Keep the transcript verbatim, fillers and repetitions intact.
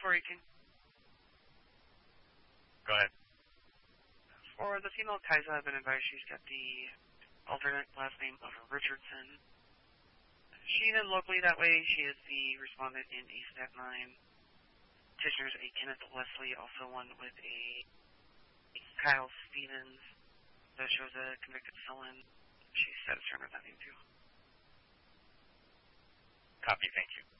four eighteen. Go ahead. For the female Kaiser, I've been advised she's got the alternate last name of Richardson. She then locally that way, she is the respondent in a Stat nine. Petitioner's a Kenneth Leslie, also one with a Kyle Stevens. That shows a convicted felon. She's satisfied with that name too. Copy, thank you.